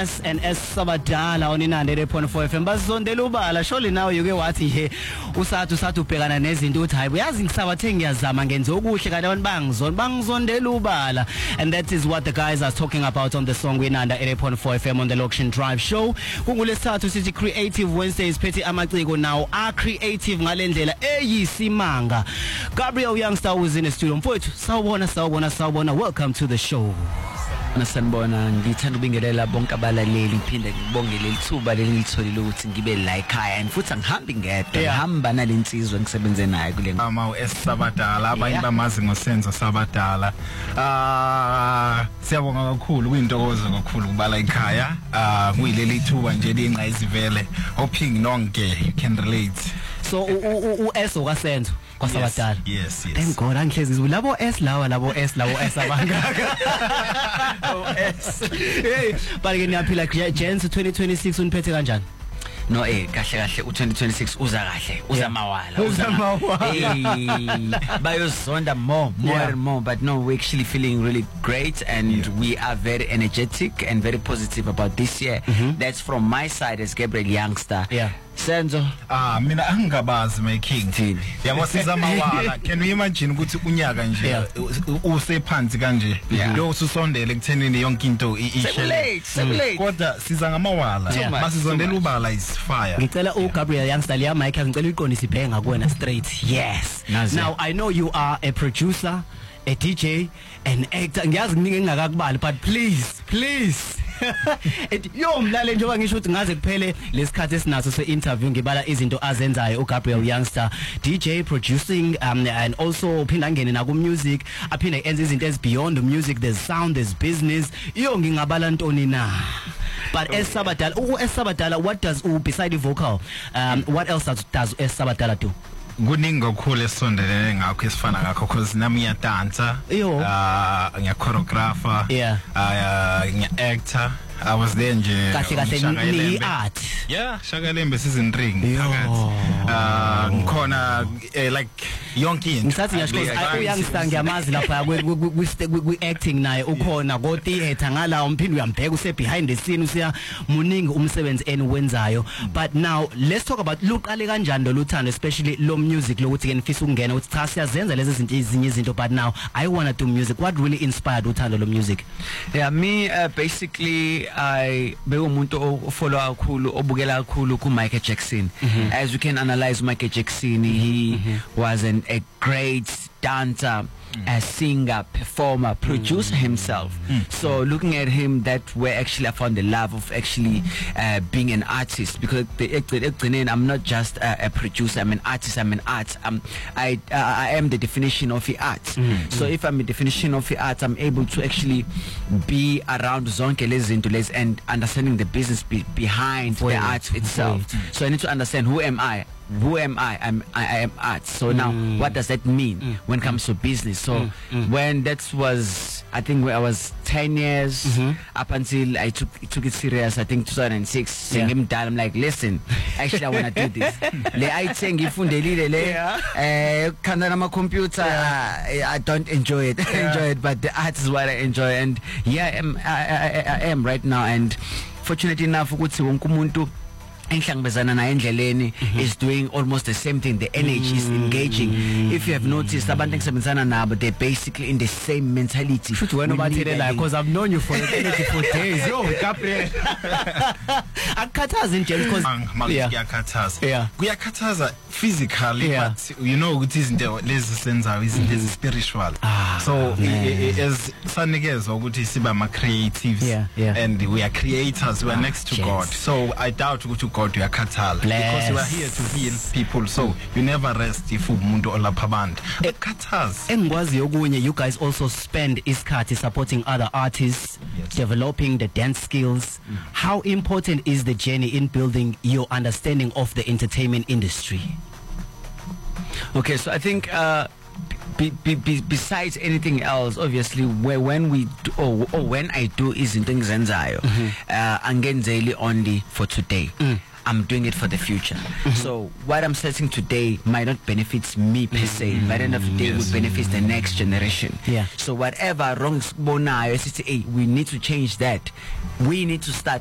S and S Sabadala on Inanda 8.4 FM bazondela ubala surely now you ke wathi he usathu ubhekana nezinto uthi hayi uyazi ngisabathe ngiyazama ngenze okuhle kanti abantu bangizondela ubala, and that is what the guys are talking about on the song Inanda 8.4 FM on the Location Drive show. Kungulesithathu sithi Creative Wednesdays phethe amaciko now are creative ngalendlela eyisimanga. Gabriel Youngster was in the studio mfowethu sawubona welcome to the show. Nasanibona ngithanda ubingelela bonke abalaleli ngiphinde ngibongele lithuba lelitholile ukuthi ngibe la ekhaya and futhi angihambi ngedwa ngihamba nalensizwe ngisebenze nayo kule Sabadala abanye bamazi ngosenzo Sabadala. Siyabonga kakhulu kuyintokozo kakhulu kubala ekhaya kuyileli thuba nje linqa izivele hoping nonke you can relate. So u-S okasenzo kwaSabadala. Yes. Thank God angihlezi labo S abangaka. Hey, but ke niyaphila Jens 2026 uniphethe kanjani? No kahle u2026 uza kahle uza mawala bayozonda more and more, but no, we're actually feeling really great and we are very energetic and very positive about this year. That's from my side as Gabriel Youngster. Senzo mina angabazi my king yabo siza mawala. Can we imagine ukuthi unyaka nje usephansi kanje lo ususondele kuthenini yonke into ishele kodwa siza ngamawala masizondela ubala is fire. Ngicela uGabriel Youngster liya mic ngicela uyiqondise ibhenga kuwena straight. Yes. Now I know you are a producer, a DJ, an actor. Ngiyazi kuningi engingakakubali but please yo mlaleli njengoba ngisho ukuthi ngaze kuphele lesikhathi esinaso se-interview ngibala izinto azenzayo uGabriel Youngster, DJ, producing and also uphinda ngene na ku music aphinde enze izinto ez beyond the music. There's sound, there's business. Iyo ngingabala ntoni na. But Sabadala, what does beside the vocal what else does Sabadala do? Kuningi kakhulu esondelene ngakho esifana ngakho because nami ngiyadansa ngiya choreographer ngiya-actor. I was there nje kahle ni art Shakalembe season ring ngikhona like yonke into ngisathi ngiyashilo uYoungster ngiyamazi lapha kwi acting naye ukhona ko theater ngala umphindi uyambheka use behind the scene usiya muningi umsebenzi eniwenzayo. But now let's talk about luqale kanjani lo luthando, especially lo music lokuthi ke nifisa ukungena uthi cha siyazenza lezi zinto ezinye izinto but now I want to do music. What really inspired uthando lo music? Me basically I bewumuntu ofollow kakhulu obukela kakhulu ku Michael Jackson. As you can analyze Michael Jackson, he was a great dancer, a singer, performer, producer himself. So looking at him, that where actually I found the love of actually being an artist, because I'm not just a producer, I'm an artist, I'm an art. I am the definition of the art. So if I'm the definition of the art, I'm able to actually be around zonke lezi zinto lezi and understanding the business behind the art itself. So I need to understand who am I? I am art. So now what does that mean when it comes to business? So when that was, I think when I was 10 years up until I took it serious, I think 2006 saying him down, I'm like, listen, actually I want to do this. Computer, I don't enjoy it, but the art is what I enjoy. And I am right now, and fortunately enough umuntu enhlangabezana naye endleleni is doing almost the same thing. The energy is engaging. If you have noticed, abantu engisebenzana nabo, they're basically in the same mentality. Should when because I've known you for days. Yo, Gabriel. Akhathaza nje because kuyakhathaza physically, but you know ukuthi izinto lezi senzayo izinto spiritual. So as sanikezwa ukuthi siba ama creatives and we are creators, we are next to God. So I doubt ukuthi God uyakhathala because we are here to heal people, so you never rest if umuntu olapha abantu ekhathaza. Engikwazi okunye, you guys also spend isikhathi supporting other artists, developing the dance skills. How important is the journey in building your understanding of the entertainment industry? Okay, so I think besides anything else, obviously when we do, or when I do izinto engizenzayo angenzeli only for today. I'm doing it for the future. So what I'm setting today might not benefit me per se, but at the end of the day will benefit the next generation. So whatever wrongs bonayo, we need to change that. We need to start